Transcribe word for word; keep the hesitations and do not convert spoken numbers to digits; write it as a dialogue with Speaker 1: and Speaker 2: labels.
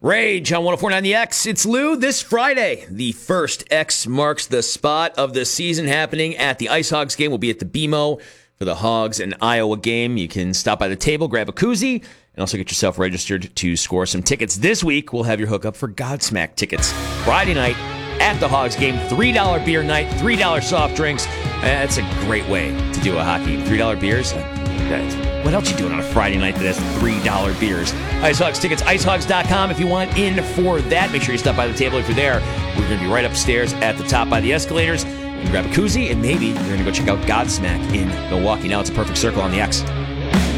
Speaker 1: Rage on one oh four point nine The X. It's Lou. This Friday, the first X marks the spot of the season happening at the Ice Hogs game. We'll be at the B M O for the Hogs and Iowa game. You can stop by the table, grab a koozie, and also get yourself registered to score some tickets. This week, we'll have your hookup for Godsmack tickets. Friday night at the Hogs game, three dollars beer night, three dollars soft drinks. That's a great way to do a hockey. three dollars beers? What else you doing on a Friday night that has three dollars beers? Ice Hogs tickets, ice hogs dot com if you want in for that. Make sure you stop by the table if you're there. We're going to be right upstairs at the top by the escalators. You can grab a koozie, and maybe you're going to go check out Godsmack in Milwaukee. Now it's a perfect circle on the X.